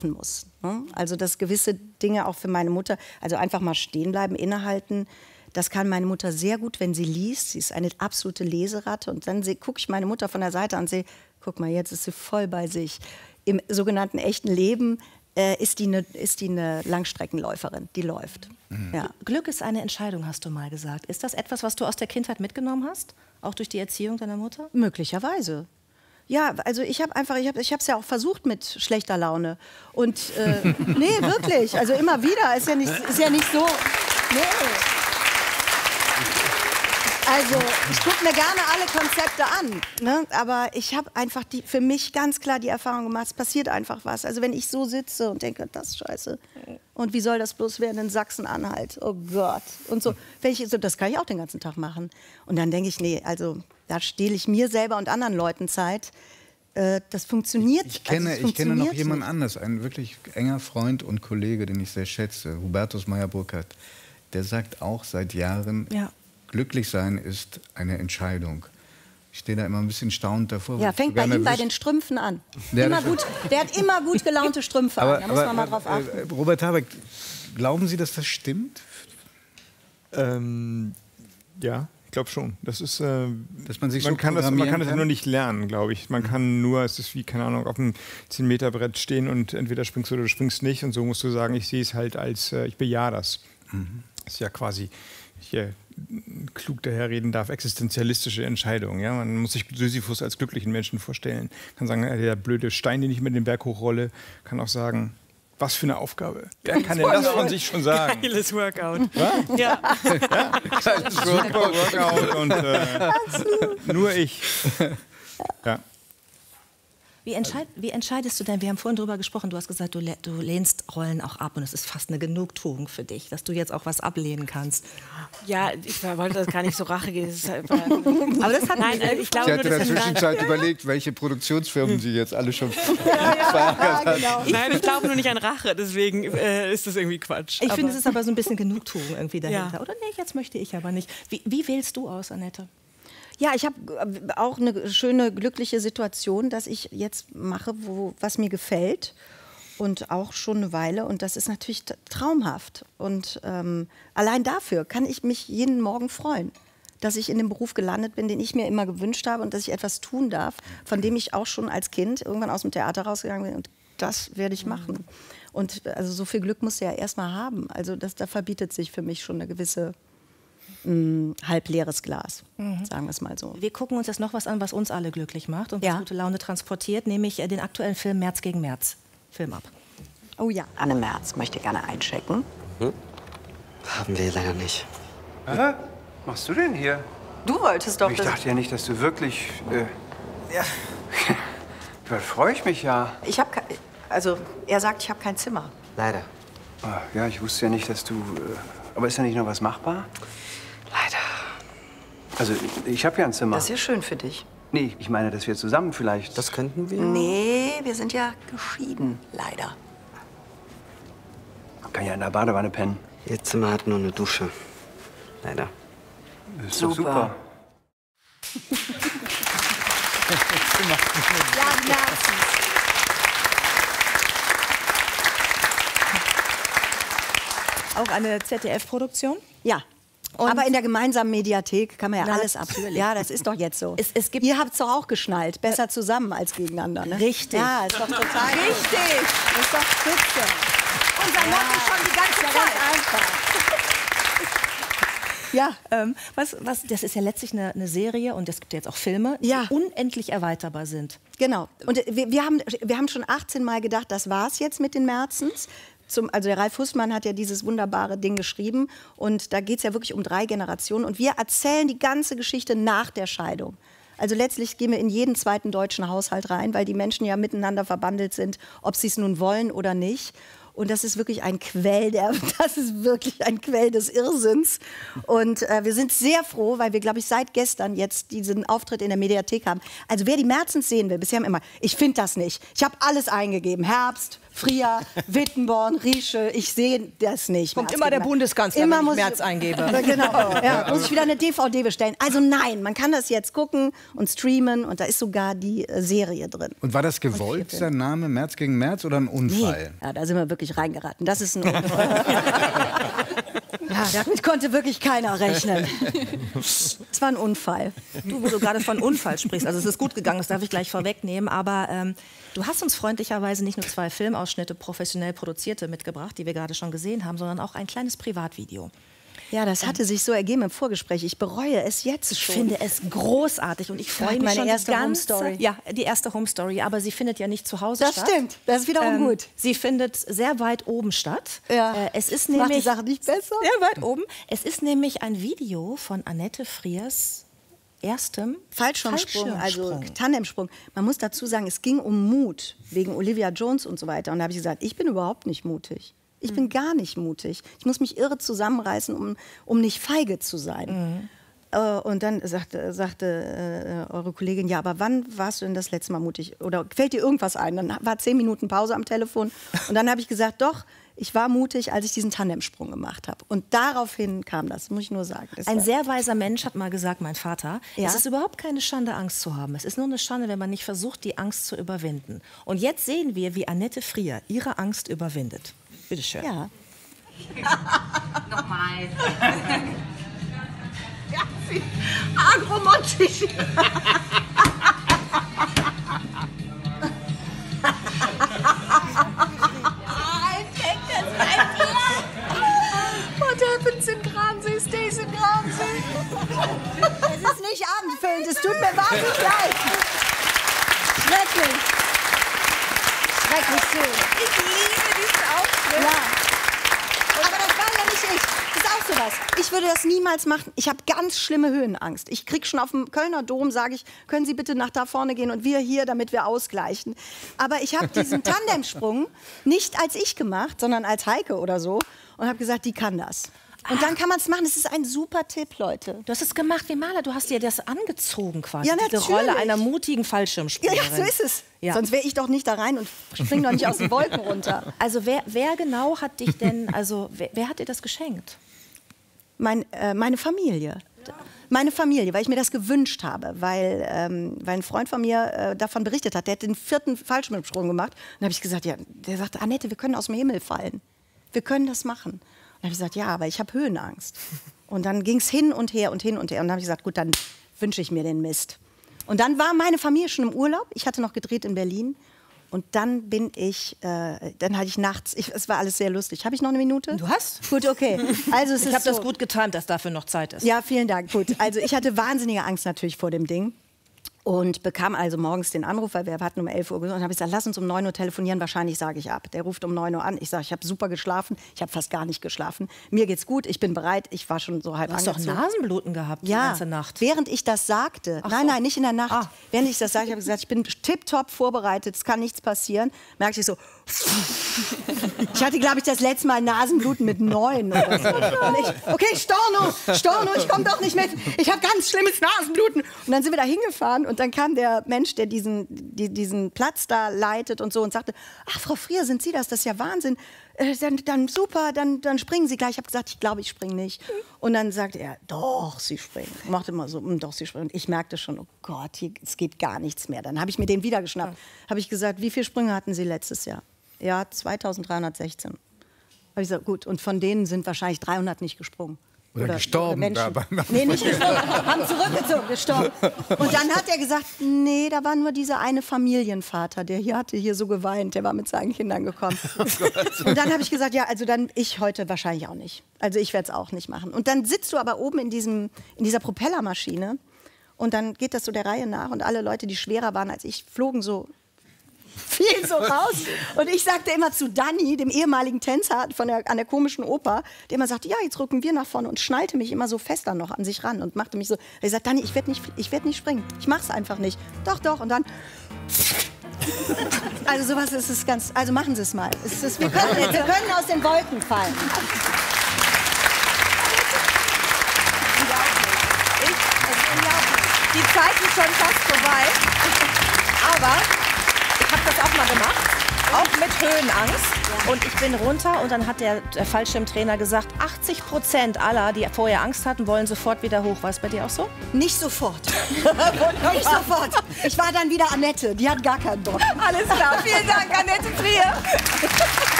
muss. Ne? Also dass gewisse Dinge auch für meine Mutter, also einfach mal stehen bleiben, innehalten, das kann meine Mutter sehr gut, wenn sie liest. Sie ist eine absolute Leseratte. Und dann gucke ich meine Mutter von der Seite an und sehe, guck mal, jetzt ist sie voll bei sich. Im sogenannten echten Leben ist die eine Langstreckenläuferin, die läuft. Mhm. Ja. Glück ist eine Entscheidung, hast du mal gesagt. Ist das etwas, was du aus der Kindheit mitgenommen hast? Auch durch die Erziehung deiner Mutter? Möglicherweise. Ja, also ich habe es ja auch versucht mit schlechter Laune. Und nee, wirklich, also immer wieder. Ist ja nicht so. Nee. Also, ich gucke mir gerne alle Konzepte an, ne? Aber ich habe einfach für mich ganz klar die Erfahrung gemacht, es passiert einfach was. Also wenn ich so sitze und denke, das ist scheiße. Und wie soll das bloß werden in Sachsen-Anhalt? Oh Gott. Und so, das kann ich auch den ganzen Tag machen. Und dann denke ich, nee, also da stehle ich mir selber und anderen Leuten Zeit. Das funktioniert. Ich kenne noch jemand anders, ein wirklich enger Freund und Kollege, den ich sehr schätze, Hubertus Meyer-Burkhardt. Der sagt auch seit Jahren, ja, glücklich sein ist eine Entscheidung. Ich stehe da immer ein bisschen staunend davor. Ja, fängt bei ihm bei den Strümpfen an. Der hat immer gut gelaunte Strümpfe an. Da muss man mal drauf achten. Robert Habeck, glauben Sie, dass das stimmt? Ja, ich glaube schon. Das ist, dass man sich man kann das nur nicht lernen, glaube ich. Man kann nur, es ist wie, keine Ahnung, auf einem 10-Meter-Brett stehen und entweder springst du oder du springst nicht. Und so musst du sagen, ich sehe es halt als, ich bejahe das. Das ist ja quasi, hier klug daherreden darf, existenzialistische Entscheidung. Ja? Man muss sich Sisyphus als glücklichen Menschen vorstellen. Kann sagen, der blöde Stein, den ich mit den Berg hochrolle, kann auch sagen, was für eine Aufgabe. Wer kann denn das von sich schon sagen? Geiles Workout. Was? Ja. Ja? Super Workout und nur ich. Ja. Wie entscheidest du denn? Wir haben vorhin darüber gesprochen, du hast gesagt, du lehnst Rollen auch ab und es ist fast eine Genugtuung für dich, dass du jetzt auch was ablehnen kannst. Ja, ich wollte das gar nicht so Rache gehen. Aber das hat ich glaube, sie hat in der Zwischenzeit überlegt, welche Produktionsfirmen sie jetzt alle schon genau. Nein, ich glaube nur nicht an Rache, deswegen ist das irgendwie Quatsch. Ich finde, es ist aber so ein bisschen Genugtuung irgendwie dahinter. Ja. Oder nee, jetzt möchte ich aber nicht. Wie wählst du aus, Annette? Ja, ich habe auch eine schöne, glückliche Situation, dass ich jetzt mache, was mir gefällt und auch schon eine Weile. Und das ist natürlich traumhaft. Und allein dafür kann ich mich jeden Morgen freuen, dass ich in dem Beruf gelandet bin, den ich mir immer gewünscht habe und dass ich etwas tun darf, von dem ich auch schon als Kind irgendwann aus dem Theater rausgegangen bin. Und das werde ich machen. Und also so viel Glück musst du ja erstmal haben. Also da verbietet sich für mich schon eine gewisse halbleeres Glas, sagen wir es mal so. Wir gucken uns jetzt noch was an, was uns alle glücklich macht und was gute Laune transportiert, nämlich den aktuellen Film März gegen März. Film ab. Oh ja. Anne Merz möchte gerne einchecken. Haben wir leider nicht. Was machst du denn hier? Du wolltest doch... Ich dachte ja nicht, dass du wirklich... Ja. Da freue ich mich ja. Ich habe... Also, er sagt, ich habe kein Zimmer. Leider. Ja, ich wusste ja nicht, dass du... Aber ist da nicht noch was machbar? Leider. Also, ich habe ja ein Zimmer. Das ist ja schön für dich. Nee, ich meine, dass wir zusammen vielleicht... Das könnten wir? Nee, wir sind ja geschieden, leider. Man kann ja in der Badewanne pennen. Ihr Zimmer hat nur eine Dusche. Leider. Das ist doch super. Ja, Merzen. Auch eine ZDF-Produktion? Ja. Aber in der gemeinsamen Mediathek kann man ja alles ab. Ja, das ist doch jetzt so. Ihr habt es doch auch geschnallt. Besser zusammen als gegeneinander. Ne? Richtig. Ja, ist doch total richtig. Das ist doch spitze. Unser Motto schon die ganze Zeit. Einfach. Ja, das ist ja letztlich eine Serie und es gibt ja jetzt auch Filme, die unendlich erweiterbar sind. Genau. Und wir haben schon 18 Mal gedacht, das war's jetzt mit den Merzens. Also der Ralf Hussmann hat ja dieses wunderbare Ding geschrieben und da geht es ja wirklich um 3 Generationen und wir erzählen die ganze Geschichte nach der Scheidung. Also letztlich gehen wir in jeden zweiten deutschen Haushalt rein, weil die Menschen ja miteinander verbandelt sind, ob sie es nun wollen oder nicht. Und das ist wirklich ein Quell des Irrsinns. Und wir sind sehr froh, weil wir, glaube ich, seit gestern jetzt diesen Auftritt in der Mediathek haben. Also wer die Merzens sehen will, bisher haben immer, ich finde das nicht. Ich habe alles eingegeben, Herbst, Frier, Wittenborn, Riesche, ich sehe das nicht. Kommt immer der Bundeskanzler, immer wenn muss ich März eingebe. Genau, ja, muss ich wieder eine DVD bestellen. Also nein, man kann das jetzt gucken und streamen und da ist sogar die Serie drin. Und war das gewollt, sein Name März gegen März oder ein Unfall? Nee, ja, da sind wir wirklich reingeraten. Das ist ein Unfall. Ja, damit konnte wirklich keiner rechnen. Es war ein Unfall. Du, wo du gerade von Unfall sprichst, also es ist gut gegangen, das darf ich gleich vorwegnehmen, aber du hast uns freundlicherweise nicht nur 2 Filmausschnitte, professionell produzierte, mitgebracht, die wir gerade schon gesehen haben, sondern auch ein kleines Privatvideo. Ja, das hatte sich so ergeben im Vorgespräch. Ich bereue es jetzt schon. Ich finde es großartig und ich freue mich meine schon erste die ganze, Home-Story. Ja, die erste Home Story, aber sie findet ja nicht zu Hause statt. Das stimmt, das ist wiederum gut. Sie findet sehr weit oben statt. Ja. Es ist Macht nämlich die Sache nicht besser? Sehr weit oben. Es ist nämlich ein Video von Annette Friers erstem Fallschirmsprung, also Tandemsprung. Man muss dazu sagen, es ging um Mut wegen Olivia Jones und so weiter. Und da habe ich gesagt, ich bin überhaupt nicht mutig. Ich bin gar nicht mutig. Ich muss mich irre zusammenreißen, um nicht feige zu sein. Und dann sagte eure Kollegin, ja, aber wann warst du denn das letzte Mal mutig? Oder fällt dir irgendwas ein? Dann war 10 Minuten Pause am Telefon. Und dann habe ich gesagt, doch, ich war mutig, als ich diesen Tandemsprung gemacht habe. Und daraufhin kam das, muss ich nur sagen. Ein sehr weiser Mensch hat mal gesagt, mein Vater, Ja? es ist überhaupt keine Schande, Angst zu haben. Es ist nur eine Schande, wenn man nicht versucht, die Angst zu überwinden. Und jetzt sehen wir, wie Annette Frier ihre Angst überwindet. Bitte schön. Ja. Nochmal. Ja, arg romantisch. What happens in Gransee stays in Gransee. Es ist nicht abendfüllend, es tut mir wahnsinnig leid. Schrecklich. Schrecklich schön. Ich liebe diesen Auftritt. Ja. Aber das war ja nicht ich. Das ist auch sowas. Ich würde das niemals machen. Ich habe ganz schlimme Höhenangst. Ich krieg schon auf dem Kölner Dom, sage ich, können Sie bitte nach da vorne gehen und wir hier, damit wir ausgleichen. Aber ich habe diesen Tandemsprung nicht als ich gemacht, sondern als Heike oder so und habe gesagt, die kann das. Und dann kann man es machen. Das ist ein super Tipp, Leute. Du hast es gemacht wie Maler. Du hast dir das angezogen quasi. Ja, diese natürlich. Rolle einer mutigen Fallschirmspringerin. Ja, so ist es. Ja. Sonst wäre ich doch nicht da rein und springe doch nicht aus den Wolken runter. Also wer genau hat dich denn, also wer hat dir das geschenkt? Meine Familie. Meine Familie, weil ich mir das gewünscht habe, weil ein Freund von mir davon berichtet hat, der hat den 4. Fallschirmsprung gemacht. Und da habe ich gesagt, ja, der sagte, Annette, wir können aus dem Himmel fallen. Wir können das machen. Und dann habe ich gesagt, ja, aber ich habe Höhenangst. Und dann ging es hin und her und hin und her. Und dann habe ich gesagt, gut, dann wünsche ich mir den Mist. Und dann war meine Familie schon im Urlaub. Ich hatte noch gedreht in Berlin. Und dann dann hatte ich nachts, es war alles sehr lustig. Habe ich noch eine Minute? Du hast? Gut, okay. Also Ich habe das gut getimt, dass dafür noch Zeit ist. Ja, vielen Dank. Gut. Also ich hatte wahnsinnige Angst natürlich vor dem Ding. Und bekam also morgens den Anruf, weil wir hatten um 11 Uhr gesagt, und habe ich gesagt, lass uns um 9 Uhr telefonieren, wahrscheinlich sage ich ab. Der ruft um 9 Uhr an, ich sage, ich habe super geschlafen, ich habe fast gar nicht geschlafen. Mir geht's gut, ich bin bereit, ich war schon so halb Du hast doch angezogen. Nasenbluten gehabt die ganze Nacht. Während ich das sagte, nein, nicht in der Nacht, während ich das sagte, habe ich gesagt, ich bin tipptopp vorbereitet, es kann nichts passieren, merkte ich so, ich hatte, glaube ich, das letzte Mal Nasenbluten mit 9 oder so. Und ich, okay, Storno, ich komme doch nicht mit, ich habe ganz schlimmes Nasenbluten. Und dann sind wir da hingefahren und dann kam der Mensch, der diesen Platz da leitet und so und sagte, ach, Frau Frier, sind Sie das? Das ist ja Wahnsinn. Dann super, dann springen Sie gleich. Ich habe gesagt, ich glaube, ich springe nicht. Und dann sagte er, doch, Sie springen. Machte immer so, doch, Sie springen. Und ich merkte schon, oh Gott, es geht gar nichts mehr. Dann habe ich mir den wieder geschnappt. Habe ich gesagt, wie viele Sprünge hatten Sie letztes Jahr? Ja, 2316. Habe ich gesagt, gut, und von denen sind wahrscheinlich 300 nicht gesprungen. Oder gestorben. Nee, nicht gestorben, haben zurückgezogen, gestorben. Und dann hat er gesagt, nee, da war nur dieser eine Familienvater, der hatte hier so geweint, der war mit seinen Kindern gekommen. Und dann habe ich gesagt, ja, also dann ich heute wahrscheinlich auch nicht. Also ich werde es auch nicht machen. Und dann sitzt du aber oben in dieser Propellermaschine und dann geht das so der Reihe nach und alle Leute, die schwerer waren als ich, flogen so fiel so raus. Und ich sagte immer zu Danny, dem ehemaligen Tänzer an der komischen Oper, der immer sagte, ja, jetzt rücken wir nach vorne und schnallte mich immer so fester noch an sich ran und machte mich so. Er sagt, Danny, ich werd nicht springen. Ich mach's einfach nicht. Doch. Und dann. Also sowas ist es ganz. Also machen Sie es mal. Wir können aus den Wolken fallen. Die Zeit ist schon fast vorbei. Aber ich habe das auch mal gemacht. auch mit Höhenangst. Und ich bin runter und dann hat der Fallschirmtrainer gesagt, 80% aller, die vorher Angst hatten, wollen sofort wieder hoch. War es bei dir auch so? Nicht sofort. Nicht sofort. Ich war dann wieder Annette, die hat gar keinen Bock. Alles klar, vielen Dank, Annette Frier.